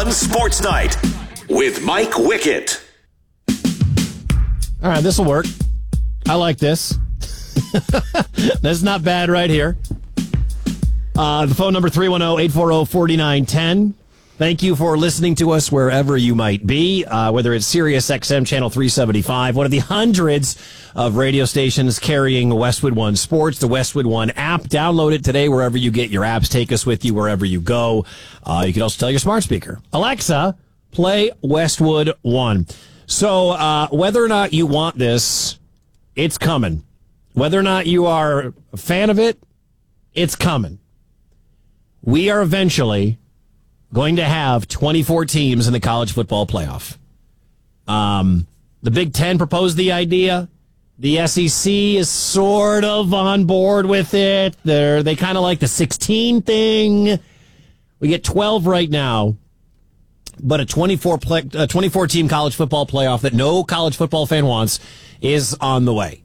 One Sports Night with Mike Wickett. All right, this will work. I like this. That's not bad right here. The phone number 310-840-4910. Thank you for listening to us wherever you might be, whether it's Sirius XM Channel 375, one of the hundreds of radio stations carrying Westwood One Sports, the Westwood One app. Download it today wherever you get your apps. Take us with you wherever you go. You can also tell your smart speaker, Alexa, play Westwood One. So whether or not you want this, it's coming. Whether or not you are a fan of it, it's coming. We are eventually going to have 24 teams in the college football playoff. The Big Ten proposed the idea. The SEC is sort of on board with it. They kind of like the 16 thing. We get 12 right now, but a 24-team college football playoff that no college football fan wants is on the way.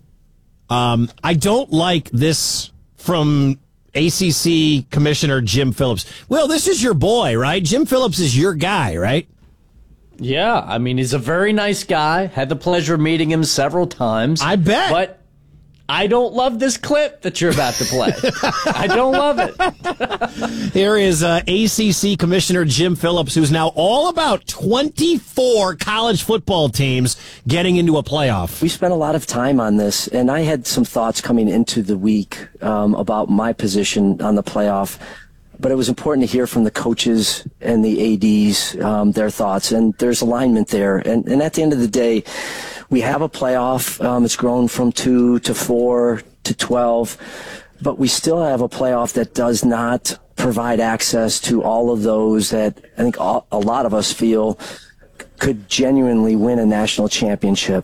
I don't like this from ACC Commissioner Jim Phillips. Well, this is your boy, right? Jim Phillips is your guy, right? Yeah, I mean, he's a very nice guy. Had the pleasure of meeting him several times. I bet. But I don't love this clip that you're about to play. I don't love it. Here is ACC Commissioner Jim Phillips, who's now all about 24 college football teams getting into a playoff. We spent a lot of time on this, and I had some thoughts coming into the week about my position on the playoff. But it was important to hear from the coaches and the ADs, their thoughts, and there's alignment there. And at the end of the day, we have a playoff. It's grown from 2 to 4 to 12, but we still have a playoff that does not provide access to all of those that I think a lot of us feel could genuinely win a national championship.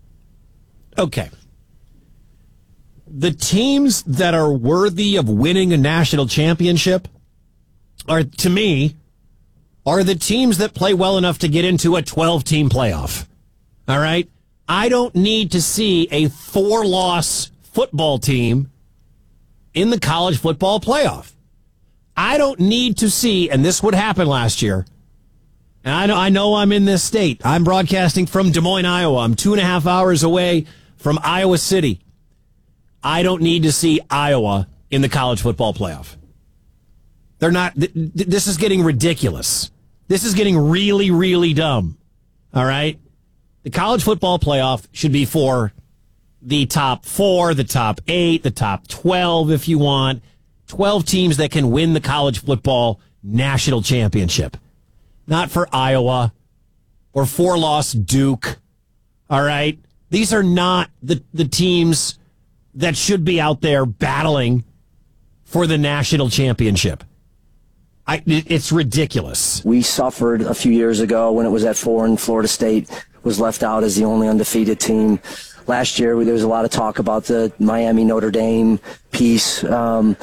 Okay. The teams that are worthy of winning a national championship are, to me, are the teams that play well enough to get into a 12-team playoff. All right? I don't need to see a 4-loss football team in the college football playoff. I don't need to see, and this would happen last year, and I know I'm in this state. I'm broadcasting from Des Moines, Iowa. I'm 2.5 hours away from Iowa City. I don't need to see Iowa in the college football playoff. They're not. This is getting ridiculous. This is getting really, really dumb. All right? The college football playoff should be for the top 4, the top 8, the top 12, if you want. 12 teams that can win the college football national championship. Not for Iowa or 4-loss Duke. All right? These are not the teams that should be out there battling for the national championship. It's ridiculous. We suffered a few years ago when it was at 4 and Florida State was left out as the only undefeated team. Last year, there was a lot of talk about the Miami-Notre Dame piece, and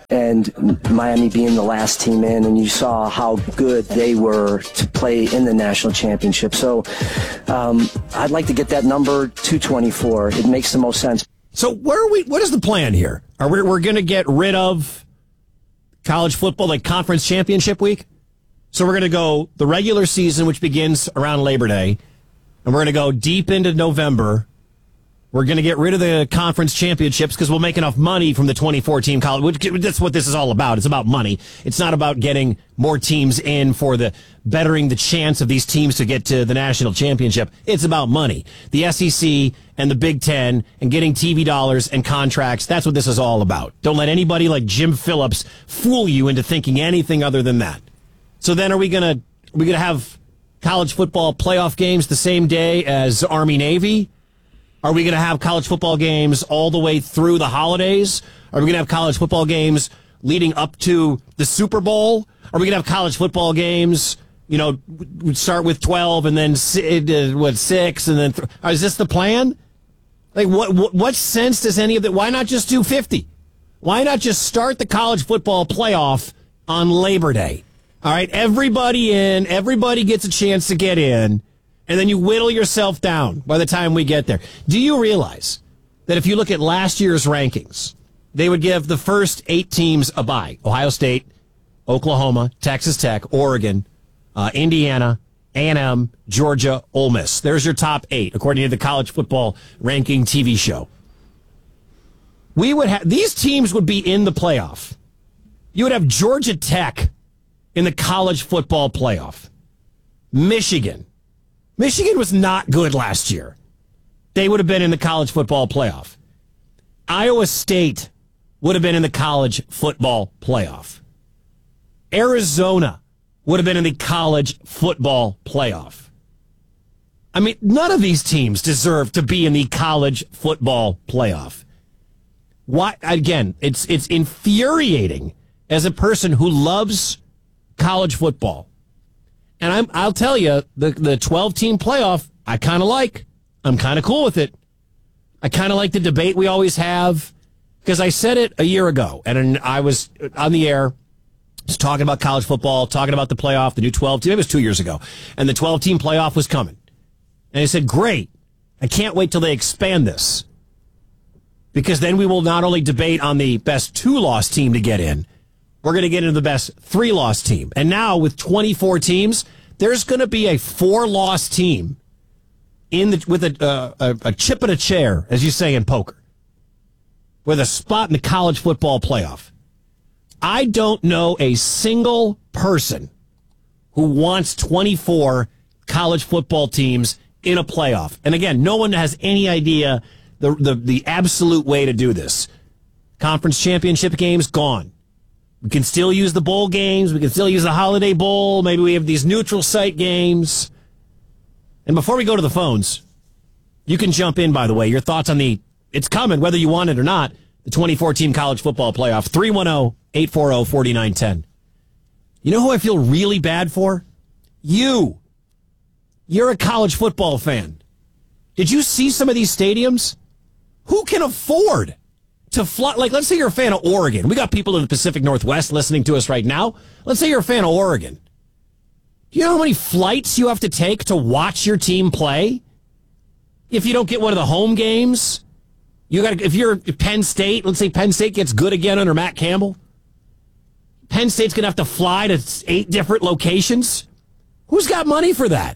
Miami being the last team in, and you saw how good they were to play in the national championship. So I'd like to get that number to 24. It makes the most sense. So what is the plan here? We're going to get rid of college football, like conference championship week? So we're going to go the regular season, which begins around Labor Day, and we're going to go deep into November. We're going to get rid of the conference championships because we'll make enough money from the 24-team college. That's what this is all about. It's about money. It's not about getting more teams in for the bettering the chance of these teams to get to the national championship. It's about money. The SEC and the Big Ten and getting TV dollars and contracts. That's what this is all about. Don't let anybody like Jim Phillips fool you into thinking anything other than that. So then are we going to have college football playoff games the same day as Army-Navy? Are we going to have college football games all the way through the holidays? Are we going to have college football games leading up to the Super Bowl? Are we going to have college football games, start with 12 and then 6 and then is this the plan? Like what sense does any of that? Why not just do 50? Why not just start the college football playoff on Labor Day? All right, everybody gets a chance to get in. And then you whittle yourself down by the time we get there. Do you realize that if you look at last year's rankings, they would give the first 8 teams a bye? Ohio State, Oklahoma, Texas Tech, Oregon, Indiana, A&M, Georgia, Ole Miss. There's your top 8, according to the College Football Ranking TV show. We would have these teams would be in the playoff. You would have Georgia Tech in the college football playoff. Michigan was not good last year. They would have been in the college football playoff. Iowa State would have been in the college football playoff. Arizona would have been in the college football playoff. I mean, none of these teams deserve to be in the college football playoff. Why? Again, it's infuriating as a person who loves college football. And I'll tell you, the 12-team playoff, I kind of like. I'm kind of cool with it. I kind of like the debate we always have, because I said it a year ago, and I was on the air, was talking about college football, talking about the playoff, the new 12-team. It was 2 years ago, and the 12-team playoff was coming. And I said, great. I can't wait till they expand this, because then we will not only debate on the best 2-loss team to get in, we're going to get into the best 3-loss team. And now with 24 teams, there's going to be a 4-loss team with a chip in a chair, as you say in poker, with a spot in the college football playoff. I don't know a single person who wants 24 college football teams in a playoff. And again, no one has any idea the absolute way to do this. Conference championship games, gone. We can still use the bowl games. We can still use the Holiday Bowl. Maybe we have these neutral site games. And before we go to the phones, you can jump in, by the way. Your thoughts on it's coming, whether you want it or not, the 2014 college football playoff. 310-840-4910. You know who I feel really bad for? You. You're a college football fan. Did you see some of these stadiums? Who can afford to fly? Like, let's say you're a fan of Oregon. We got people in the Pacific Northwest listening to us right now. Let's say you're a fan of Oregon. Do you know how many flights you have to take to watch your team play? If you don't get one of the home games, if you're Penn State, let's say Penn State gets good again under Matt Campbell. Penn State's going to have to fly to 8 different locations. Who's got money for that?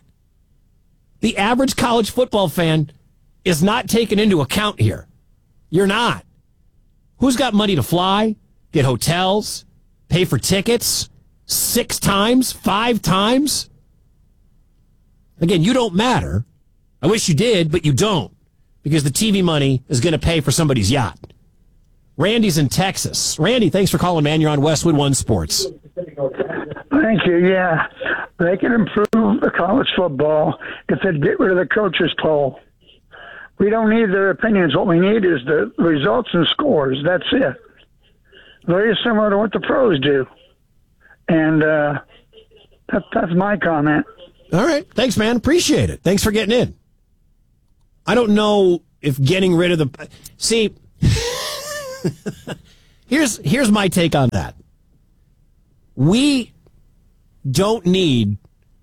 The average college football fan is not taken into account here. You're not. Who's got money to fly, get hotels, pay for tickets 6 times, 5 times? Again, you don't matter. I wish you did, but you don't, because the TV money is going to pay for somebody's yacht. Randy's in Texas. Randy, thanks for calling, man. You're on Westwood One Sports. Thank you. Yeah, they can improve the college football if they get rid of the coaches poll. We don't need their opinions. What we need is the results and scores. That's it. Very similar to what the pros do. And that's my comment. All right. Thanks, man. Appreciate it. Thanks for getting in. I don't know if getting rid of the... See, here's my take on that. We don't need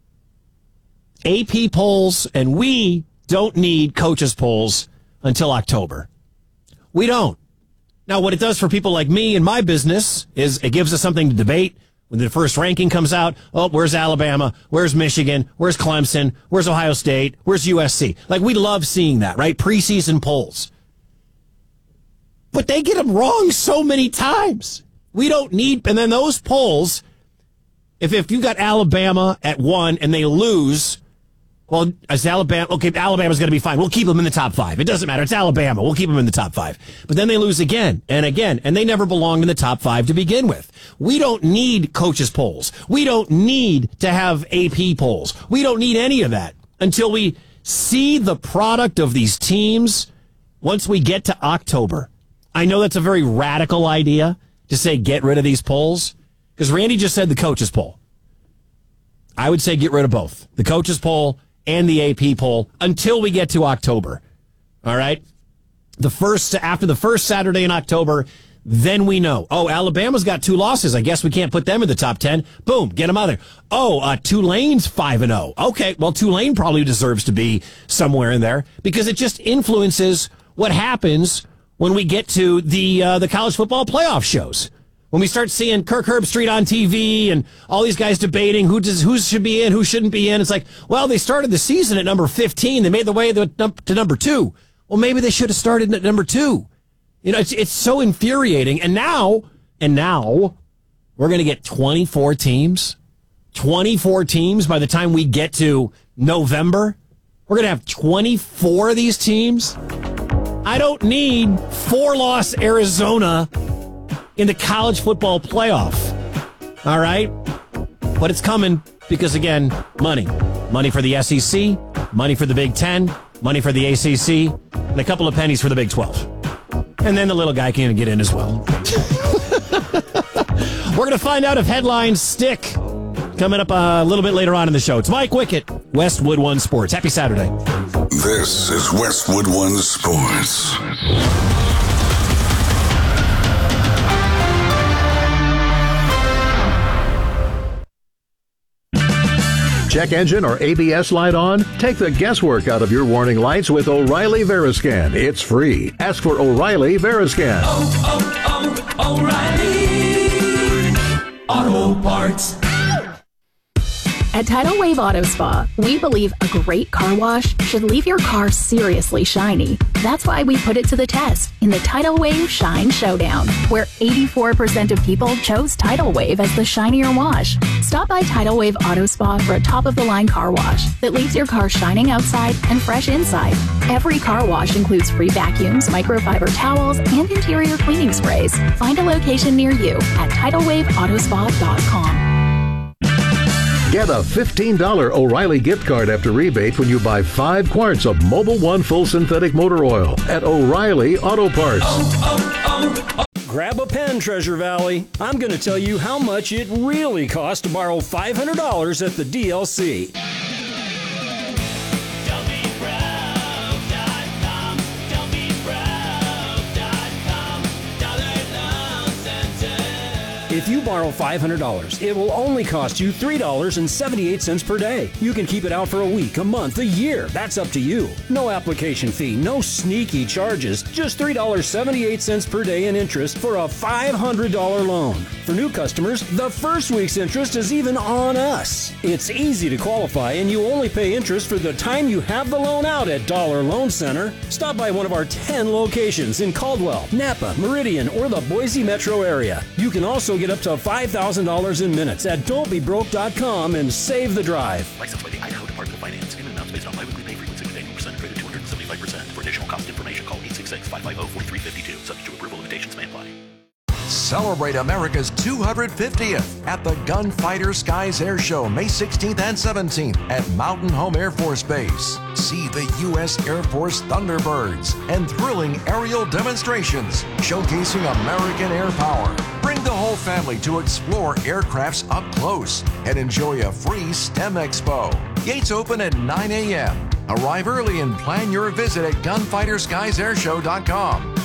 AP polls, and we don't need coaches polls until October. We don't. Now, what it does for people like me and my business is it gives us something to debate. When the first ranking comes out, oh, where's Alabama? Where's Michigan? Where's Clemson? Where's Ohio State? Where's USC? Like, we love seeing that, right? Preseason polls. But they get them wrong so many times. We don't need, and then those polls, if you got Alabama at 1 and they lose, well, is Alabama, okay, Alabama's going to be fine. We'll keep them in the top 5. It doesn't matter. It's Alabama. We'll keep them in the top 5. But then they lose again and again, and they never belonged in the top 5 to begin with. We don't need coaches polls. We don't need to have AP polls. We don't need any of that until we see the product of these teams once we get to October. I know that's a very radical idea to say get rid of these polls, because Randy just said the coaches poll. I would say get rid of both, the coaches poll and the AP poll, until we get to October. All right? After the first Saturday in October, then we know. Oh, Alabama's got 2 losses. I guess we can't put them in the top 10. Boom, get them out there. Oh, Tulane's 5-0. Okay, well, Tulane probably deserves to be somewhere in there, because it just influences what happens when we get to the college football playoff shows. When we start seeing Kirk Herbstreit on TV and all these guys debating who should be in, who shouldn't be in, it's like, well, they started the season at number 15. They made the way to number 2. Well, maybe they should have started at number 2. You know, it's so infuriating. And now we're going to get 24 teams. 24 teams by the time we get to November. We're going to have 24 of these teams. I don't need 4-loss Arizona in the college football playoff. All right? But it's coming because, again, money. Money for the SEC, money for the Big Ten, money for the ACC, and a couple of pennies for the Big 12. And then the little guy can get in as well. We're going to find out if headlines stick coming up a little bit later on in the show. It's Mike Wickett, Westwood One Sports. Happy Saturday. This is Westwood One Sports. Check engine or ABS light on? Take the guesswork out of your warning lights with O'Reilly Veriscan. It's free. Ask for O'Reilly Veriscan. O'Reilly Auto Parts. At Tidal Wave Auto Spa, we believe a great car wash should leave your car seriously shiny. That's why we put it to the test in the Tidal Wave Shine Showdown, where 84% of people chose Tidal Wave as the shinier wash. Stop by Tidal Wave Auto Spa for a top-of-the-line car wash that leaves your car shining outside and fresh inside. Every car wash includes free vacuums, microfiber towels, and interior cleaning sprays. Find a location near you at TidalWaveAutospa.com. Get a $15 O'Reilly gift card after rebate when you buy 5 quarts of Mobil 1 full synthetic motor oil at O'Reilly Auto Parts. Grab a pen, Treasure Valley. I'm going to tell you how much it really costs to borrow $500 at the DLC. If you borrow $500, it will only cost you $3.78 per day. You can keep it out for a week, a month, a year. That's up to you. No application fee, no sneaky charges, just $3.78 per day in interest for a $500 loan. For new customers, the first week's interest is even on us. It's easy to qualify, and you only pay interest for the time you have the loan out at Dollar Loan Center. Stop by one of our 10 locations in Caldwell, Napa, Meridian, or the Boise metro area. You can also get up to $5,000 in minutes at don'tbebroke.com and save the drive. Licensed by the Idaho Department of Finance. Payment amounts based on biweekly pay frequency with annual percent credit 275%. For additional cost information, call 866-550-4352. Subject to approval, limitations may apply. Celebrate America's 250th at the Gunfighter Skies Air Show, May 16th and 17th at Mountain Home Air Force Base. See the U.S. Air Force Thunderbirds and thrilling aerial demonstrations showcasing American air power. Bring the whole family to explore aircrafts up close and enjoy a free STEM Expo. Gates open at 9 a.m. Arrive early and plan your visit at gunfighterskiesairshow.com.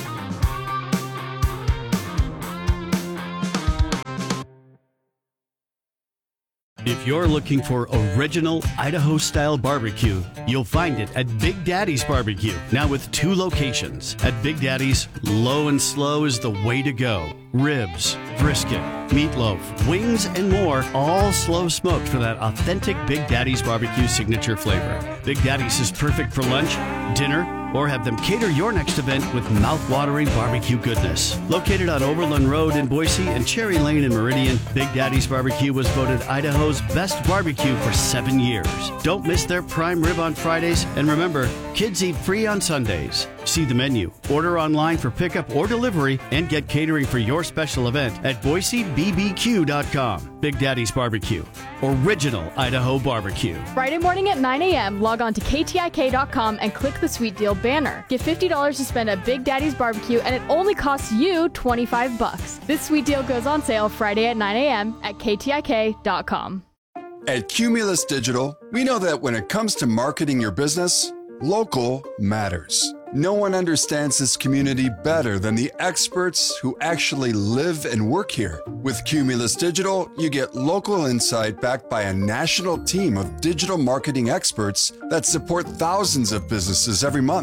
If you're looking for original Idaho-style barbecue, you'll find it at Big Daddy's Barbecue, now with 2 locations. At Big Daddy's, low and slow is the way to go. Ribs, brisket, meatloaf, wings, and more, all slow smoked for that authentic Big Daddy's Barbecue signature flavor. Big Daddy's is perfect for lunch, dinner, or have them cater your next event with mouth-watering barbecue goodness. Located on Overland Road in Boise and Cherry Lane in Meridian, Big Daddy's Barbecue was voted Idaho's best barbecue for 7 years. Don't miss their prime rib on Fridays, and remember, kids eat free on Sundays. See the menu, order online for pickup or delivery, and get catering for your special event at BoiseBBQ.com. Big Daddy's Barbecue, original Idaho barbecue. Friday morning at 9 a.m., log on to KTIK.com and click the Sweet Deal banner. Get $50 to spend at Big Daddy's Barbecue, and it only costs you $25. This sweet deal goes on sale Friday at 9 a.m. at KTIK.com. At Cumulus Digital, we know that when it comes to marketing your business, local matters. No one understands this community better than the experts who actually live and work here. With Cumulus Digital, you get local insight backed by a national team of digital marketing experts that support thousands of businesses every month.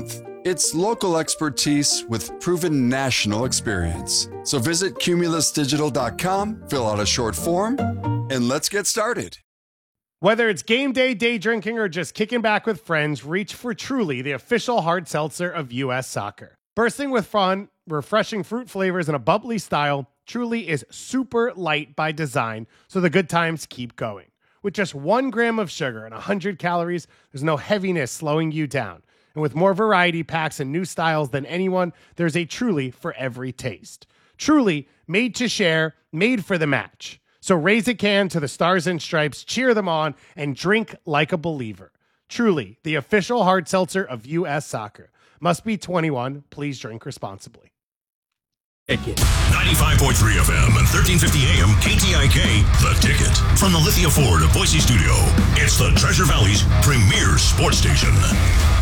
It's local expertise with proven national experience. So visit cumulusdigital.com, fill out a short form, and let's get started. Whether it's game day, day drinking, or just kicking back with friends, reach for Truly, the official hard seltzer of U.S. Soccer. Bursting with fun, refreshing fruit flavors, and a bubbly style, Truly is super light by design, so the good times keep going. With just 1 gram of sugar and 100 calories, there's no heaviness slowing you down. And with more variety packs and new styles than anyone, there's a Truly for every taste. Truly, made to share, made for the match. So raise a can to the Stars and Stripes, cheer them on, and drink like a believer. Truly, the official hard seltzer of U.S. Soccer. Must be 21. Please drink responsibly. 95.3 FM and 1350 AM KTIK, The Ticket. From the Lithia Ford of Boise Studio, it's the Treasure Valley's premier sports station.